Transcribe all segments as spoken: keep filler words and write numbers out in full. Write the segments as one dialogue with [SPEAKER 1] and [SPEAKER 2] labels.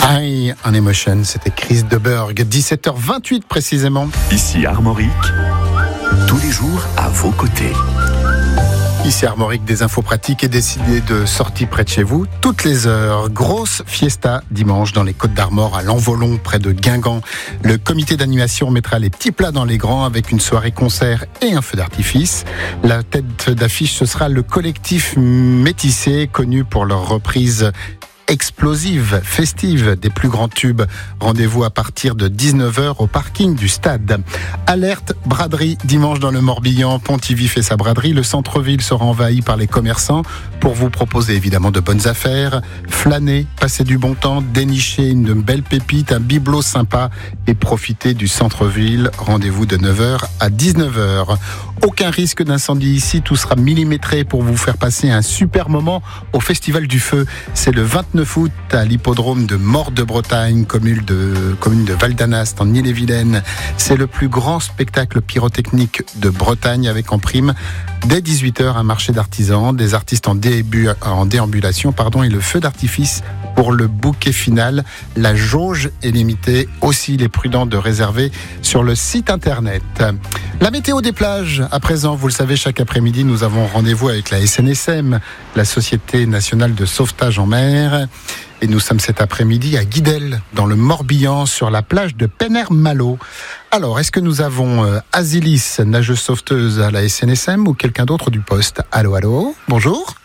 [SPEAKER 1] High on Emotion, c'était Chris de Burgh, dix-sept heures vingt-huit précisément.
[SPEAKER 2] Ici Armorique, tous les jours à vos côtés.
[SPEAKER 1] Ici Armorique, des infos pratiques et des idées de sortie près de chez vous, toutes les heures. Grosse fiesta dimanche dans les Côtes d'Armor à Lanvolon, près de Guingamp. Le comité d'animation mettra les petits plats dans les grands avec une soirée concert et un feu d'artifice. La tête d'affiche, ce sera le collectif Métissé, connu pour leur reprise explosive, festive des plus grands tubes. Rendez-vous à partir de dix-neuf heures au parking du stade. Alerte braderie dimanche dans le Morbihan. Pontivy fait sa braderie. Le centre-ville sera envahi par les commerçants pour vous proposer évidemment de bonnes affaires, flâner, passer du bon temps, dénicher une belle pépite, un bibelot sympa et profiter du centre-ville. Rendez-vous de neuf heures à dix-neuf heures. Aucun risque d'incendie ici, tout sera millimétré pour vous faire passer un super moment au Festival du Feu. C'est le vingt-neuf août à l'hippodrome de Mort-de-Bretagne, commune de, commune de Val-d'Anast en Ille-et-Vilaine. C'est le plus grand spectacle pyrotechnique de Bretagne avec en prime dès dix-huit heures un marché d'artisans, des artistes en, début, en déambulation pardon, et le feu d'artifice pour le bouquet final. La jauge est limitée, aussi il est prudent de réserver sur le site internet. La météo des plages, à présent, vous le savez, chaque après-midi, nous avons rendez-vous avec la S N S M, la Société Nationale de Sauvetage en Mer. Et nous sommes cet après-midi à Guidel, dans le Morbihan, sur la plage de Penner-Malo. Alors, est-ce que nous avons euh, Azilis, nageuse sauveteuse à la S N S M, ou quelqu'un d'autre du poste? Allô, allô, bonjour.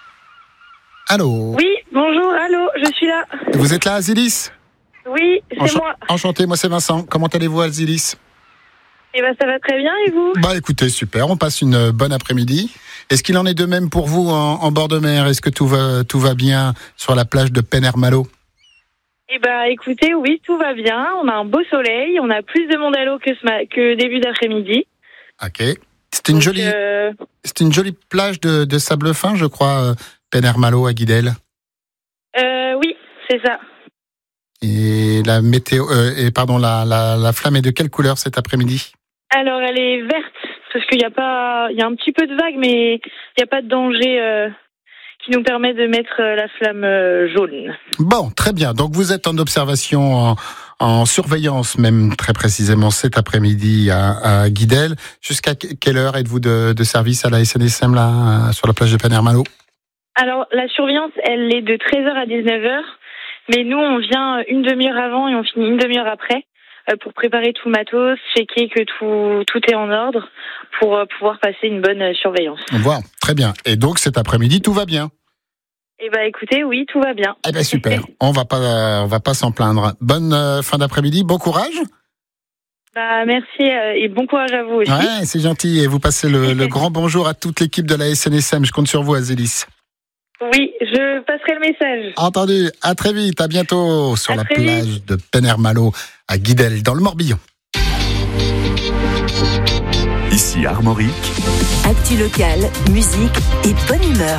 [SPEAKER 1] Allô.
[SPEAKER 3] Oui, bonjour, allô, je suis là.
[SPEAKER 1] Vous êtes là, Azilis?
[SPEAKER 3] Oui, c'est
[SPEAKER 1] Encha-
[SPEAKER 3] moi.
[SPEAKER 1] Enchanté, moi c'est Vincent. Comment allez-vous, Azilis?
[SPEAKER 3] Eh ben, ça va très bien, et vous?
[SPEAKER 1] Bah écoutez, super, on passe une bonne après-midi. Est-ce qu'il en est de même pour vous en, en bord de mer? Est-ce que tout va, tout va bien sur la plage de Penner-Malo?
[SPEAKER 3] Eh ben, écoutez, oui, tout va bien. On a un beau soleil, on a plus de monde à l'eau que, ce ma- que début d'après-midi.
[SPEAKER 1] Ok. C'est une,
[SPEAKER 3] Donc,
[SPEAKER 1] jolie,
[SPEAKER 3] euh,
[SPEAKER 1] c'est une jolie plage de, de sable fin, je crois, euh, Penner-Malo à Guidel.
[SPEAKER 3] euh, oui, c'est ça.
[SPEAKER 1] Et la météo, euh, et pardon, la, la, la flamme est de quelle couleur cet après-midi?
[SPEAKER 3] Alors, elle est verte, parce qu'il y a pas, il y a un petit peu de vagues, mais il n'y a pas de danger euh, qui nous permet de mettre euh, la flamme euh, jaune.
[SPEAKER 1] Bon, très bien. Donc vous êtes en observation, en, en surveillance même très précisément cet après-midi à, à Guidel. Jusqu'à quelle heure êtes-vous de, de service à la S N S M là, sur la plage de Penner-Malo?
[SPEAKER 3] Alors, la surveillance, elle est de treize heures à dix-neuf heures, mais nous, on vient une demi-heure avant et on finit une demi-heure après euh, pour préparer tout le matos, checker que tout, tout est en ordre pour euh, pouvoir passer une bonne euh, surveillance.
[SPEAKER 1] Voilà, très bien. Et donc cet après-midi, tout va bien?
[SPEAKER 3] Eh ben, écoutez, oui, tout va bien.
[SPEAKER 1] Eh ben super, on va pas, on va pas s'en plaindre. Bonne euh, fin d'après-midi, bon courage.
[SPEAKER 3] Bah, merci euh, et bon courage à vous aussi.
[SPEAKER 1] Ouais, c'est gentil. Et vous passez le, le grand bonjour à toute l'équipe de la S N S M. Je compte sur vous, Azélis.
[SPEAKER 3] Oui, je passerai le message.
[SPEAKER 1] Entendu. À très vite. À bientôt sur
[SPEAKER 3] À
[SPEAKER 1] la
[SPEAKER 3] très
[SPEAKER 1] plage
[SPEAKER 3] vite.
[SPEAKER 1] de Penner-Malo à Guidel, dans le Morbihan.
[SPEAKER 2] Ici Armorique,
[SPEAKER 4] Actu locale, musique et bonne humeur.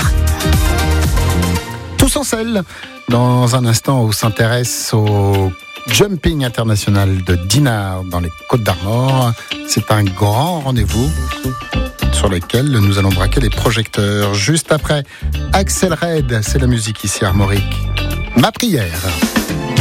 [SPEAKER 1] Tous en selle. Dans un instant, on s'intéresse au Jumping International de Dinard dans les Côtes d'Armor. C'est un grand rendez-vous sur lequel nous allons braquer les projecteurs. Juste après, Axel Red, c'est la musique ici Armorique. Ma prière.